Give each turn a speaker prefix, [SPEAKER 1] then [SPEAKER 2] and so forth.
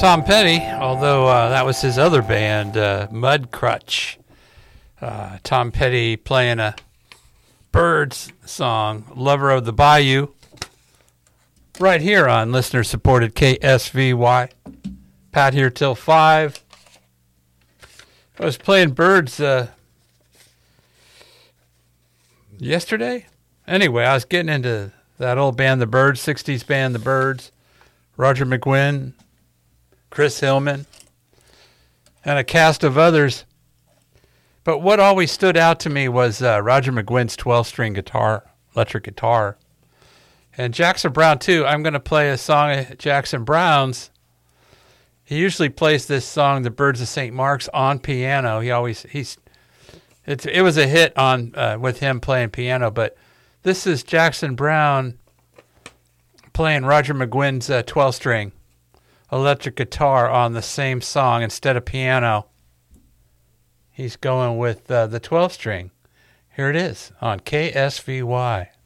[SPEAKER 1] Tom Petty, although that was his other band, Mudcrutch. Tom Petty playing a Byrds song, Lover of the Bayou, right here on listener-supported KSVY. Pat here till 5. I was playing Byrds yesterday. Anyway, I was getting into that old band, the Byrds, 60s band, the Byrds. Roger McGuinn, Chris Hillman, and a cast of others. But what always stood out to me was Roger McGuinn's 12-string guitar, electric guitar. And Jackson Browne, too. I'm going to play a song of Jackson Browne's. He usually plays this song, The Birds of St. Mark's, on piano. It was a hit on with him playing piano, but this is Jackson Browne playing Roger McGuinn's 12-string electric guitar on the same song instead of piano. He's going with the 12-string. Here it is on KSVY.